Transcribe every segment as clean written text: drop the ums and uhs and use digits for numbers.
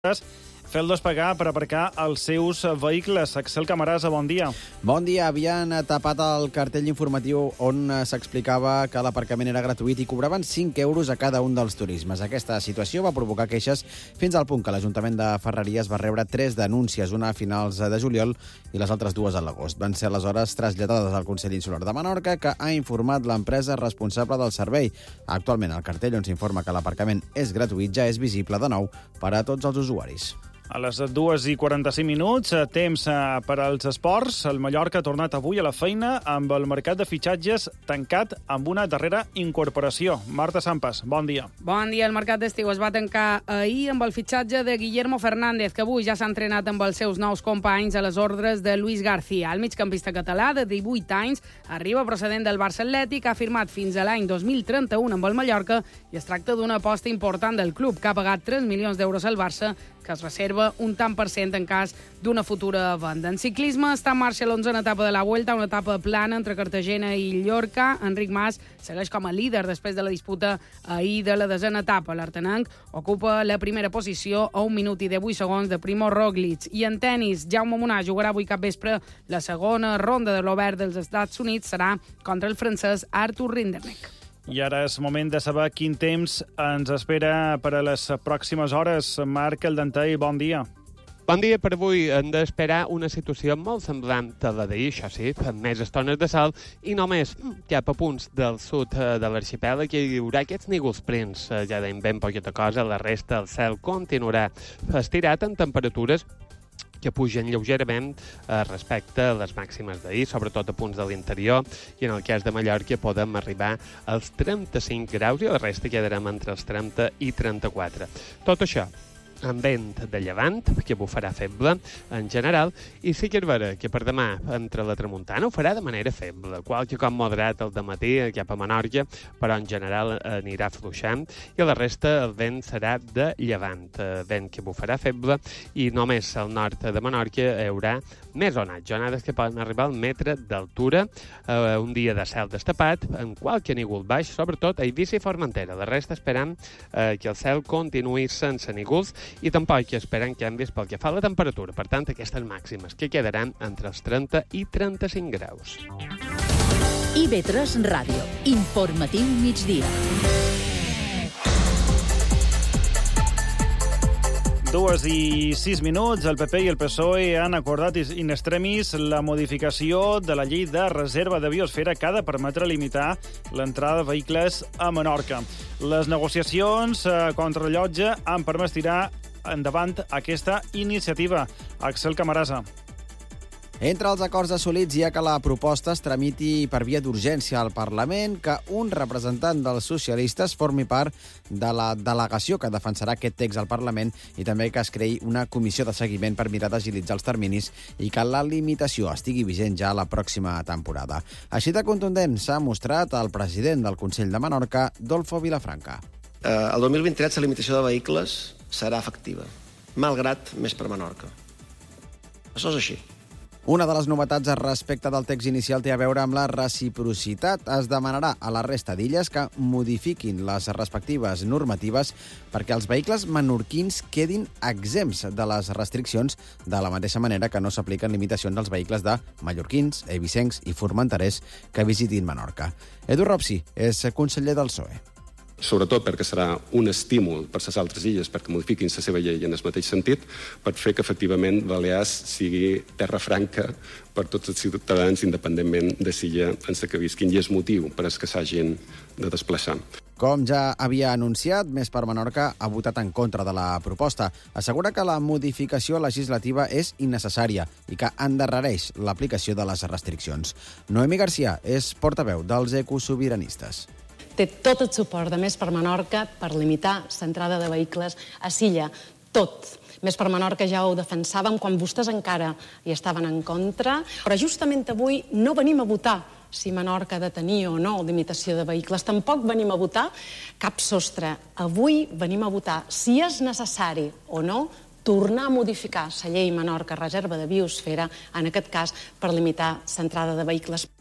fer-los pagar per aparcar els seus vehicles. Axel Camarasa, bon dia. Bon dia. Havien tapat el cartell informatiu on s'explicava que l'aparcament era gratuït i cobraven 5 euros a cada un dels turismes. Aquesta situació va provocar queixes fins al punt que l'Ajuntament de Ferreries va rebre 3 denúncies, una a finals de juliol i les altres 2 a l'agost. Van ser aleshores traslladades al Consell Insular de Menorca, que ha informat l'empresa responsable del servei. Actualment, el cartell on s'informa que l'aparcament és gratuït ja és visible de nou per a tots els usuaris. A les 2:45, temps per als esports. El Mallorca ha tornat avui a la feina amb el mercat de fitxatges tancat amb una darrera incorporació. Marta Sampas, bon dia. Bon dia. El mercat d'estiu es va tancar ahir amb el fitxatge de Guillermo Fernández, que avui ja s'ha entrenat amb els seus nous companys a les ordres de Luis García. El migcampista català, de 18 anys, arriba procedent del Barça Atlètic, ha firmat fins a l'any 2031 amb el Mallorca i es tracta d'una aposta important del club, que ha pagat 3 milions d'euros al Barça, que es reserva un tant per cent en cas d'una futura venda. En ciclisme està en marxa l'11a etapa de la Vuelta, una etapa plana entre Cartagena i Llorca. Enric Mas segueix com a líder després de la disputa ahir de la 10a etapa. L'Artenenc ocupa la primera posició a 1 minut i 18 segons de Primo Roglic. I en tenis, Jaume Munar jugarà avui capvespre la segona ronda de l'Obert dels Estats Units. Serà contra el francès Arthur Rinderknecht. I ara és moment de saber quin temps ens espera per a les pròximes hores. Marc Eldantell, bon dia. Bon dia. Per avui hem d'esperar una situació molt semblant a la d'ahir, això sí, amb més estones de sol i només cap a punts del sud de l'arxipèlag hi haurà aquests nígols prims. Ja deim ben poqueta cosa, la resta del cel continuarà estirat en temperatures que pugen lleugerament respecte a les màximes d'ahir, sobretot a punts de l'interior, i en el cas de Mallorca podem arribar als 35 graus i la resta quedarem entre els 30 i 34. Tot això amb vent de llevant, que bufarà feble en general, i sí que és vera que per demà, entre la tramuntana, ho farà de manera feble. Qualque cop moderat al dematí cap a Menorca, però en general anirà fluixant, i la resta el vent serà de llevant, vent que bufarà feble, i només al nord de Menorca hi haurà més onats, onades que poden arribar al metre d'altura, un dia de cel destapat, en qualque nígol baix, sobretot a Eivissa i Formentera. La resta esperant que el cel continuï sense nígols, i tampoc esperen canvis pel que fa a la temperatura. Per tant, aquestes màximes que quedaran entre els 30 i 35 graus. IB3 Ràdio. Informatiu migdia. 2:06. El PP i el PSOE han acordat in extremis la modificació de la llei de reserva de biosfera que ha de permetre limitar l'entrada de vehicles a Menorca. Les negociacions contra rellotge han permès tirar endavant aquesta iniciativa. Axel Camarasa. Entre els acords assolits hi ha que la proposta es tramiti per via d'urgència al Parlament, que un representant dels socialistes formi part de la delegació que defensarà aquest text al Parlament i també que es creï una comissió de seguiment per mirar d'agilitzar els terminis i que la limitació estigui vigent ja la pròxima temporada. Així de contundent s'ha mostrat el president del Consell de Menorca, Dolfo Vilafranca. El 2023 la limitació de vehicles serà efectiva, malgrat més per Menorca. Això és així. Una de les novetats respecte del text inicial té a veure amb la reciprocitat. Es demanarà a la resta d'illes que modifiquin les respectives normatives perquè els vehicles menorquins quedin exempts de les restriccions, de la mateixa manera que no s'apliquen limitacions als vehicles de mallorquins, eivissencs i formenterers que visitin Menorca. Edu Ropsi és conseller del PSOE. Sobretot perquè serà un estímul per les altres illes perquè modifiquin la seva llei en el mateix sentit, per fer que efectivament Balears sigui terra franca per tots els ciutadans, independentment de l'illa en la que visquin, i és motiu per als que s'hagin de desplaçar. Com ja havia anunciat, Més per Menorca ha votat en contra de la proposta. Assegura que la modificació legislativa és innecessària i que endarrereix l'aplicació de les restriccions. Noemi Garcia és portaveu dels ecosobiranistes. Té tot el suport de Més per Menorca per limitar l'entrada de vehicles a l'illa. Tot. Més per Menorca ja ho defensàvem quan vostès encara hi estaven en contra, però justament avui no venim a votar si Menorca ha de tenir o no limitació de vehicles. Tampoc venim a votar cap sostre. Avui venim a votar si és necessari o no tornar a modificar la llei Menorca Reserva de Biosfera, en aquest cas per limitar l'entrada de vehicles.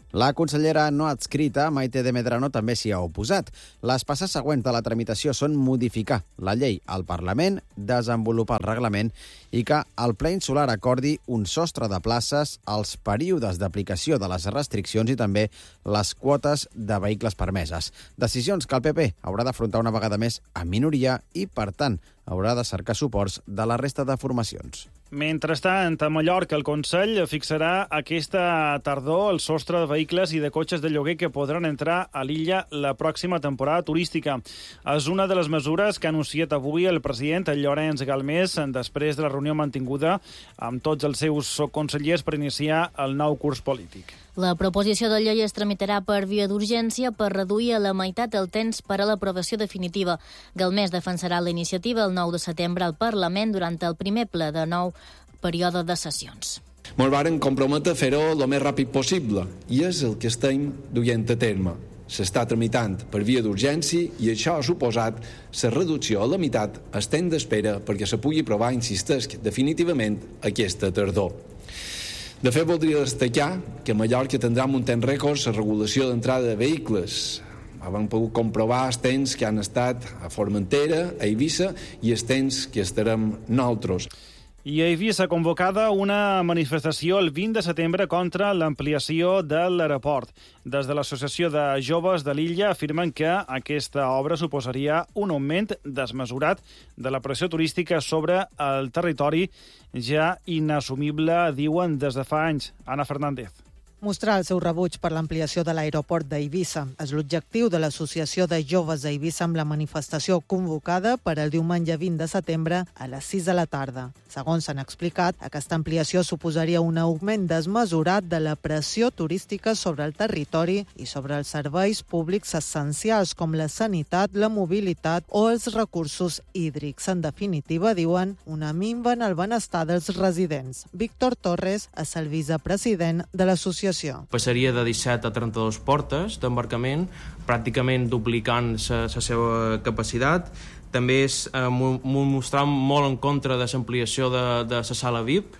La consellera no adscrita, Maite de Medrano, també s'hi ha oposat. Les passes següents de la tramitació són modificar la llei al Parlament, desenvolupar el reglament i que el ple insular acordi un sostre de places, els períodes d'aplicació de les restriccions i també les quotes de vehicles permeses. Decisions que el PP haurà d'afrontar una vegada més a minoria i, per tant, haurà de cercar suports de la resta de formacions. Mentrestant, a Mallorca, el Consell fixarà aquesta tardor el sostre de vehicles i de cotxes de lloguer que podran entrar a l'illa la pròxima temporada turística. És una de les mesures que ha anunciat avui el president Llorenç Galmés després de la reunió mantinguda amb tots els seus consellers per iniciar el nou curs polític. La proposició de llei es tramitarà per via d'urgència per reduir a la meitat el temps per a l'aprovació definitiva. Galmés defensarà la iniciativa el 9 de setembre al Parlament durant el primer ple de nou període de sessions. Ens varen comprometre a fer-ho el més ràpid possible i és el que estem duent a terme. S'està tramitant per via d'urgència i això ha suposat la reducció a la meitat el temps d'espera perquè se pugui aprovar, insistesc, definitivament aquesta tardor. De fet, voldria destacar que a Mallorca tindrem un temps rècord la regulació d'entrada de vehicles. Hem pogut comprovar els temps que han estat a Formentera, a Eivissa i els temps que estarem nosaltres. I a Eivissa s'ha convocada una manifestació el 20 de setembre contra l'ampliació de l'aeroport. Des de l'Associació de Joves de l'Illa afirmen que aquesta obra suposaria un augment desmesurat de la pressió turística sobre el territori, ja inassumible, diuen, des de fa anys. Ana Fernández. Mostrar el seu rebuig per l'ampliació de l'aeroport d'Eivissa és l'objectiu de l'Associació de Joves d'Eivissa amb la manifestació convocada per el diumenge 20 de setembre a les 6 de la tarda. Segons s'han explicat, aquesta ampliació suposaria un augment desmesurat de la pressió turística sobre el territori i sobre els serveis públics essencials com la sanitat, la mobilitat o els recursos hídrics. En definitiva, diuen, una minva en el benestar dels residents. Víctor Torres és el vicepresident de l'associació. Passaria de 17 a 32 portes d'embarcament, pràcticament duplicant la seva capacitat. També mostrant molt en contra de l'ampliació de la sala VIP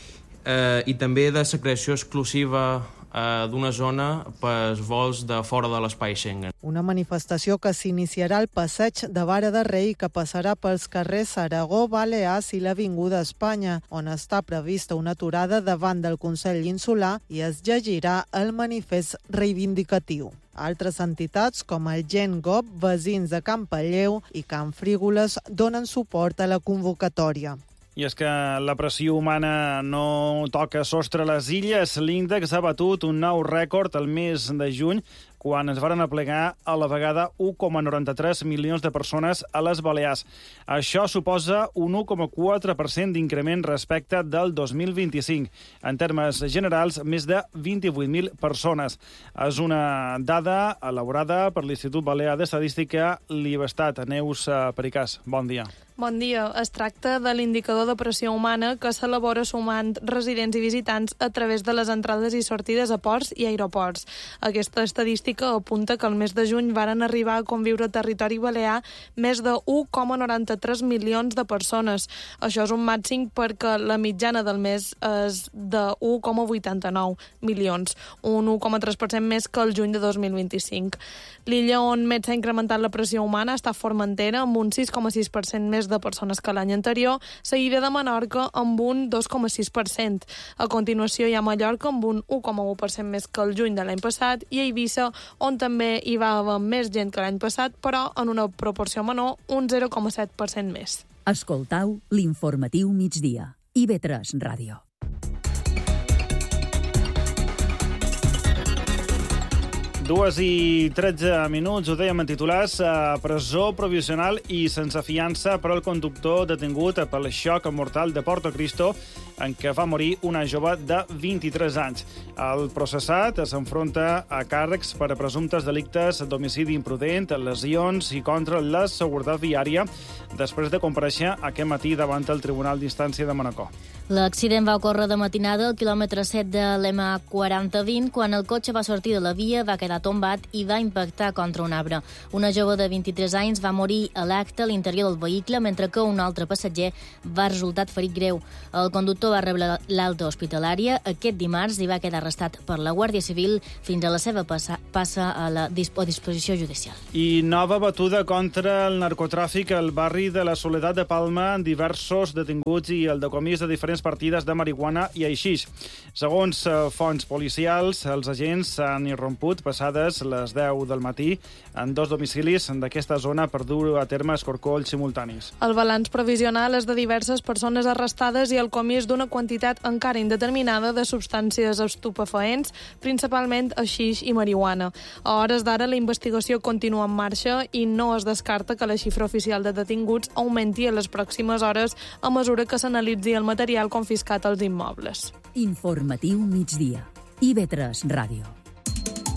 i també de la creació exclusiva d'una zona pels vols de fora de l'espai Schengen. Una manifestació que s'iniciarà al passeig de Vara de Rei que passarà pels carrers Aragó, Balears i l'Avinguda Espanya, on està prevista una aturada davant del Consell Insular i es llegirà el manifest reivindicatiu. Altres entitats, com el Gen Gop, veïns de Can Palleu i Can Frígoles, donen suport a la convocatòria. I és que la pressió humana no toca sostre a les illes. L'índex ha batut un nou rècord el mes de juny, quan es varen aplegar a la vegada 1,93 milions de persones a les Balears. Això suposa un 1,4% d'increment respecte del 2025. En termes generals, més de 28.000 persones. És una dada elaborada per l'Institut Balear d'Estadística, l'Ibestat. Neus Pericàs, bon dia. Bon dia. Es tracta de l'indicador de pressió humana que s'elabora sumant residents i visitants a través de les entrades i sortides a ports i aeroports. Aquesta estadística apunta que el mes de juny varen arribar a conviure a territori balear més de 1,93 milions de persones. Això és un màxim perquè la mitjana del mes és de 1,89 milions, un 1,3% més que el juny de 2025. L'illa on més s'ha incrementat la pressió humana està Formentera, amb un 6,6% més de persones que l'any anterior, seguida de Menorca amb un 2,6%. A continuació hi ha Mallorca amb un 1,1% més que el juny de l'any passat i a Eivissa, on també hi va haver més gent que l'any passat, però en una proporció menor, un 0,7% més. Escoltau l'informatiu migdia. IB3 Ràdio. Dues i 13 minuts, ho dèiem en titulars, presó provisional i sense fiança per al conductor detingut pel xoc mortal de Portocristo, en què va morir una jove de 23 anys. El processat s'enfronta a càrrecs per a presumptes delictes d'homicidi imprudent, lesions i contra la seguretat viària, després de comparèixer aquest matí davant el Tribunal d'Instància de Manacor. L'accident va ocórrer de matinada al quilòmetre 7 de l'M4020, quan el cotxe va sortir de la via, va quedar tombat i va impactar contra un arbre. Una jove de 23 anys va morir a l'acte a l'interior del vehicle, mentre que un altre passatger va resultar ferit greu. El conductor l'autor va rebre l'alta hospitalària. Aquest dimarts hi va quedar arrestat per la Guàrdia Civil fins a la seva passa a disposició judicial. I nova batuda contra el narcotràfic al barri de la Soledat de Palma, diversos detinguts i el decomís de diferents partides de marihuana i aixix. Segons fonts policials, els agents han irromput passades les 10 del matí en 2 domicilis d'aquesta zona per dur a terme escorcolls simultanis. El balanç provisional és de diverses persones arrestades i el comís d'una quantitat encara indeterminada de substàncies estupefaents, principalment haixix i marihuana. A hores d'ara, la investigació continua en marxa i no es descarta que la xifra oficial de detinguts augmenti a les pròximes hores a mesura que s'analitzi el material confiscat als immobles. Informatiu migdia. IB3 Ràdio.